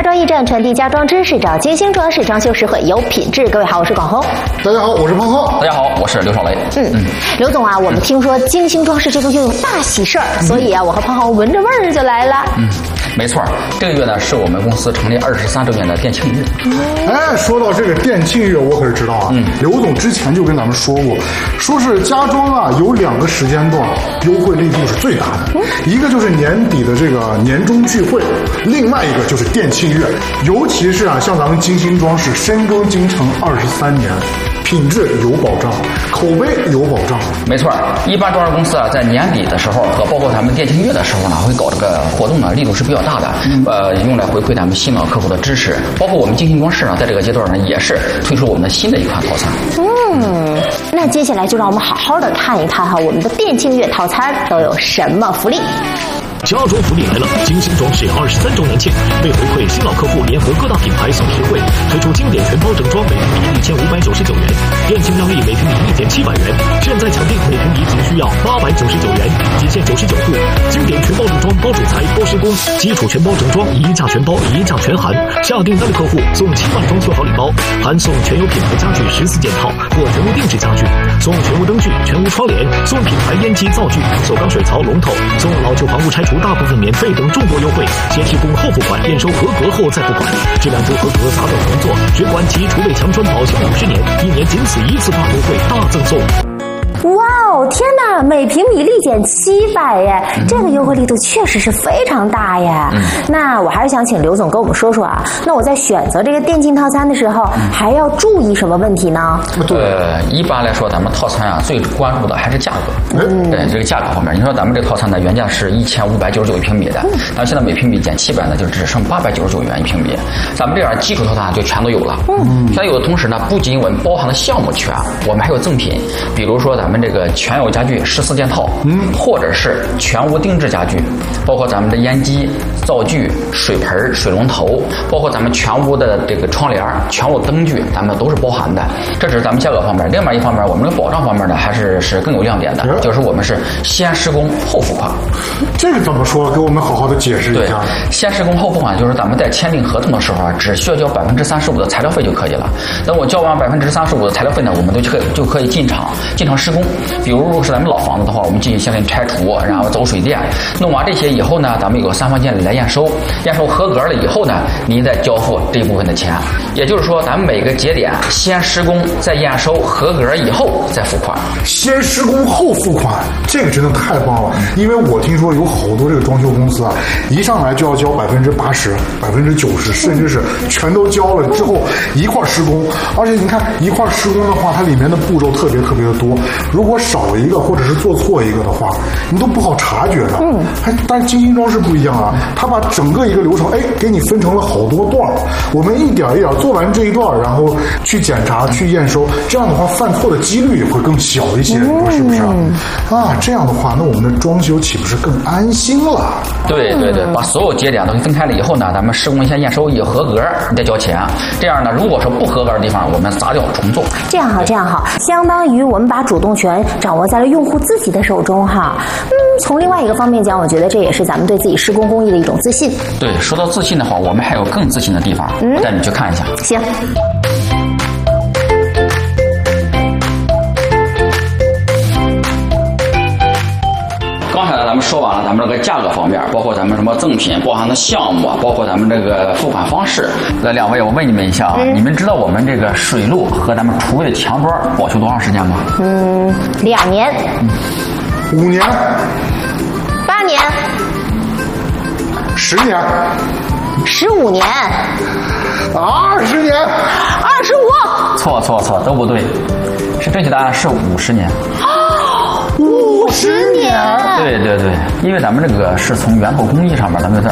家装驿站传递家装知识，找精心装饰，装修实惠有品质。各位好，我是广红。 大家好，我是胖浩。 大家好，我是刘少雷。 刘总啊，我们听说精心装饰这个月有大喜事儿，所以啊，我和胖浩闻着味儿就来了。 没错，这个月呢是我们公司成立23周年的店庆日。 哎，说到这个店庆月，我可是知道啊。刘总之前就跟咱们说过，说是家装啊有2个时间段优惠力度是最大的，一个就是年底的这个年终聚会，另外一个就是店庆月。尤其是啊，像咱们精心装饰深耕京城23年。品质有保障，口碑有保障。 没错，一般装饰公司啊，在年底的时候和包括咱们店庆月的时候呢，会搞这个活动呢，力度是比较大的。用来回馈咱们新老客户的支持。包括我们精心装饰呢，在这个阶段呢，也是推出我们的新的一款套餐。 那接下来就让我们好好的看一看哈，我们的店庆月套餐都有什么福利。 家装福利来了！精心装饰23周年庆，为回馈新老客户，联合各大品牌送实惠，推出经典全包整装，每平米1599元，店庆让利每平米1.700元，现在抢定每平米仅需要899元，仅限99户。经典全包整装，包主材、包施工，基础全包整装，一价全包，一价全含。下订单的客户送7万装修好礼包，含送全有品牌家具14件套或全屋定制家具，送全屋灯具、全屋窗帘，送品牌烟机灶具、不锈钢水槽龙头，送老旧房屋拆除大部分免费等众多优惠，先提供后付款，验收合格后再付款，质量不合格砸掉重做，水管及厨卫墙砖保修50年，1年仅此一次大优惠大赠送。 哇哦，天哪！每平米立减700耶，这个优惠力度确实是非常大耶。那我还是想请刘总跟我们说说啊，那我在选择这个店庆套餐的时候，还要注意什么问题呢？ 一般来说，咱们套餐啊最关注的还是价格。对这个价格方面，你说咱们这个套餐呢，原价是1599一平米的，但现在每平米减700呢，就只剩899元一平米。咱们这样基础套餐就全都有了。全有的同时呢，不仅我们包含的项目全，我们还有赠品，比如说咱们这个全有家具14件套，或者是全屋定制家具，包括咱们的烟机、灶具、水盆、水龙头，包括咱们全屋的这个窗帘、全屋灯具，咱们都是包含的。这只是咱们价格方面，另外一方面，我们的保障方面呢，还是更有亮点的，就是我们是先施工后付款。 这个怎么说？给我们好好的解释一下。 先施工后付款，就是咱们在签订合同的时候啊，只需要交35%的材料费就可以了。等我交完35%的材料费呢，我们就可以进场施工。比如如果是咱们老房子的话，我们进行先给你拆除，然后走水电，弄完这些以后呢，咱们有个3方监理来验收，验收合格了以后呢，您再交付这一部分的钱。也就是说，咱们每个节点先施工，再验收合格以后再付款。 先施工后付款，这个真的太棒了。因为我听说有好多这个装修公司啊，一上来就要交80%、90%，甚至是全都交了之后一块施工。而且你看一块施工的话，它里面的步骤特别的多。如果少一个或者是做错一个的话，你都不好察觉的。但是精心装饰不一样啊，它把整个一个流程，给你分成了好多段，我们一点一点做完这一段，然后去检查、去验收，这样的话犯错的几率也会更小一些，你说是不是啊？这样的话，那我们的装修岂不是更安心了？ 对，把所有节点都分开了以后呢，咱们施工先验收一合格，你再交钱。这样呢，如果说不合格的地方，我们砸掉重做。这样好，相当于我们把主动权掌握在了用户自己的手中哈。从另外一个方面讲，我觉得这也是咱们对自己施工工艺的一种自信。 对，说到自信的话，我们还有更自信的地方，我带你去看一下。 行。 刚才咱们说完了咱们这个价格方面，包括咱们什么赠品包含的项目，包括咱们这个付款方式。那2位，我问你们一下啊，你们知道我们这个水路和咱们厨卫的墙砖保修多长时间吗 ？2年。 5年。 8年。 10年。 15年。 20年。 25。 错，都不对，是正确答案是50年。 50年。 对，因为咱们这个是从源头工艺上面，咱们